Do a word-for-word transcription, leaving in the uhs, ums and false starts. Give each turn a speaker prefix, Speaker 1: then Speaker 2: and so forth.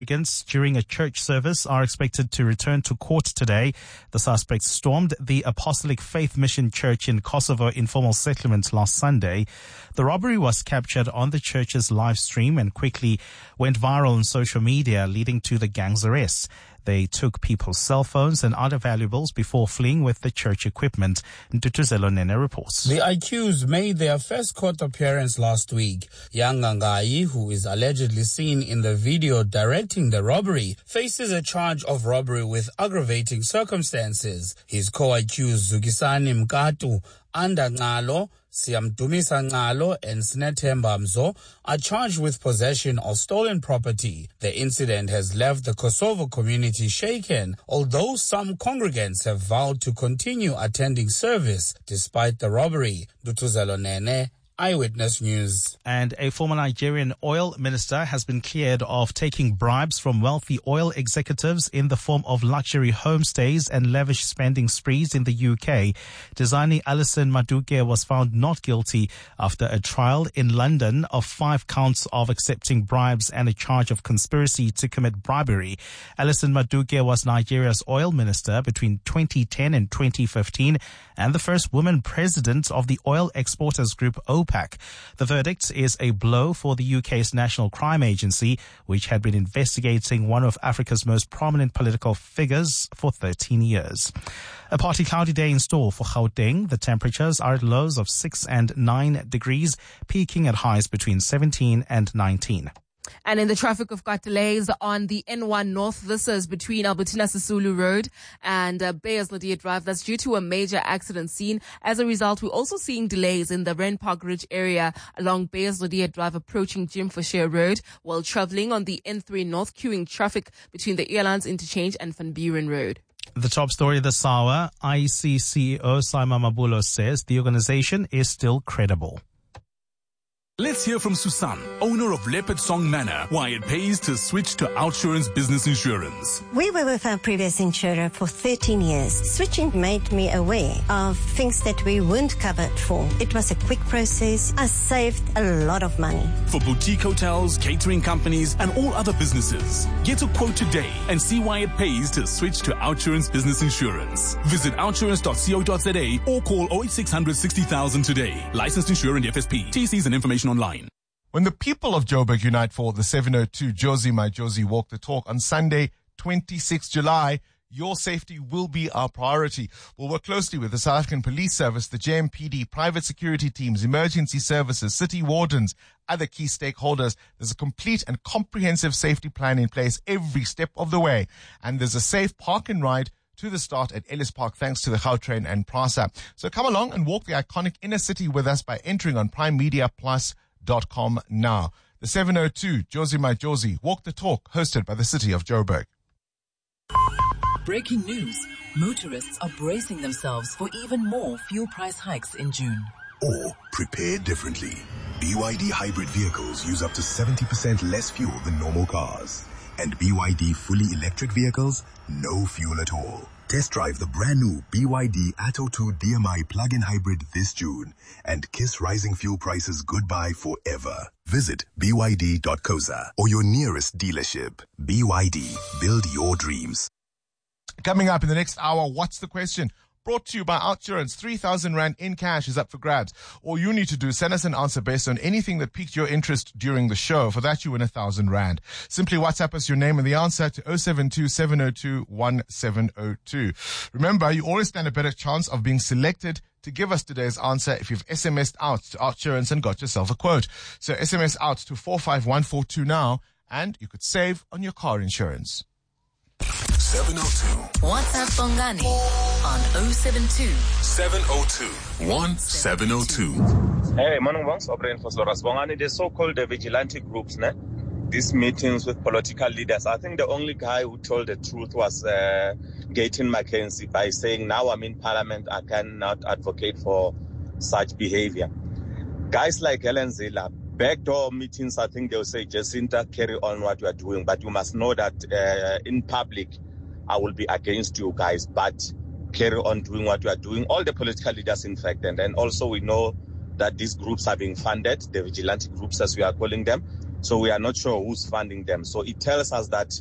Speaker 1: Against during a church service are expected to return to court today. The suspects stormed the Apostolic Faith Mission Church in Kosovo informal settlement last Sunday. The robbery was captured on the church's live stream and quickly went viral on social media, leading to the gang's arrest. They took people's cell phones and other valuables before fleeing with the church equipment. Ntutuzelo Nene reports.
Speaker 2: The accused made their first court appearance last week. Young Ngangai, who is allegedly seen in the video directing the robbery, faces a charge of robbery with aggravating circumstances. His co-accused Zukisani Mkatu, Anda Ngalo, Siyamdumisa Ngalo and Snethemba Mzo are charged with possession of stolen property. The incident has left the Kosovo community shaken, although some congregants have vowed to continue attending service despite the robbery. Dutuzelo Nene, Eyewitness News.
Speaker 1: And a former Nigerian oil minister has been cleared of taking bribes from wealthy oil executives in the form of luxury homestays and lavish spending sprees in the U K. Designee Alison Madueke was found not guilty after a trial in London of five counts of accepting bribes and a charge of conspiracy to commit bribery. Alison Madueke was Nigeria's oil minister between twenty ten and twenty fifteen and the first woman president of the oil exporters group OPEC. The verdict is a blow for the U K's National Crime Agency, which had been investigating one of Africa's most prominent political figures for thirteen years. A partly cloudy day in store for Gauteng. The temperatures are at lows of six and nine degrees, peaking at highs between seventeen and nineteen.
Speaker 3: And in the traffic, we've got delays on the N one North. This is between Albertina Sisulu Road and uh, Beyers-Naudé Drive. That's due to a major accident scene. As a result, we're also seeing delays in the Wren Park Ridge area along Beyers-Naudé Drive approaching Jim Forshare Road while traveling on the N three North, queuing traffic between the Airlines Interchange and Van Buren Road.
Speaker 1: The top story this hour, I E C C E O Saima Mabulo says the organization is still credible.
Speaker 4: Let's hear from Susan, owner of Leopard Song Manor, why it pays to switch to Outsurance Business Insurance.
Speaker 5: We were with our previous insurer for thirteen years. Switching made me aware of things that we weren't covered for. It was a quick process. I saved a lot of money.
Speaker 4: For boutique hotels, catering companies, and all other businesses, get a quote today and see why it pays to switch to Outsurance Business Insurance. Visit outsurance dot co dot za or call oh eight six hundred sixty thousand today. Licensed insurer and F S P. T Cs and information online.
Speaker 6: When the people of Joburg unite for the seven oh two Josie My Josie Walk the Talk on Sunday, twenty-sixth of July, your safety will be our priority. We'll work closely with the South African Police Service, the J M P D, private security teams, emergency services, city wardens, other key stakeholders. There's a complete and comprehensive safety plan in place every step of the way. And there's a safe park and ride to the start at Ellis Park thanks to the Gautrain and PRASA. So come along and walk the iconic inner city with us by entering on prime media plus dot com now. The seven oh two Josie My Josie Walk the Talk, hosted by the City of Joburg.
Speaker 7: Breaking news. Motorists are bracing themselves for even more fuel price hikes in June.
Speaker 8: Or prepare differently. B Y D hybrid vehicles use up to seventy percent less fuel than normal cars. And B Y D fully electric vehicles, no fuel at all. Test drive the brand new B Y D Atto two D M I plug-in hybrid this June and kiss rising fuel prices goodbye forever. Visit b y d dot co dot za or your nearest dealership. B Y D, build your dreams.
Speaker 6: Coming up in the next hour, what's the question? Brought to you by Outsurance. three thousand rand in cash is up for grabs. All you need to do is send us an answer based on anything that piqued your interest during the show. For that, you win one thousand rand. Simply WhatsApp us your name and the answer to oh seven two, seven oh two, one seven oh two. Remember, you always stand a better chance of being selected to give us today's answer if you've S M S'd out to Outsurance and got yourself a quote. So S M S out to four five one four two now, and you could save on your car insurance.
Speaker 8: seven oh two.
Speaker 7: WhatsApp Bongani on oh seven two,
Speaker 8: seven oh two, one seven oh two.
Speaker 9: Hey, morning, Bongs. Operating for Soras Bongani, the so-called uh, vigilante groups, ne? These meetings with political leaders. I think the only guy who told the truth was uh, Gayton Mackenzie by saying, now I'm in parliament, I cannot advocate for such behavior. Guys like Helen Zilla, backdoor meetings, I think they'll say, Jacinta, carry on what you are doing. But you must know that uh, in public, I will be against you guys, but carry on doing what you are doing. All the political leaders, in fact. And then also we know that these groups are being funded, the vigilante groups, as we are calling them. So we are not sure who's funding them. So it tells us that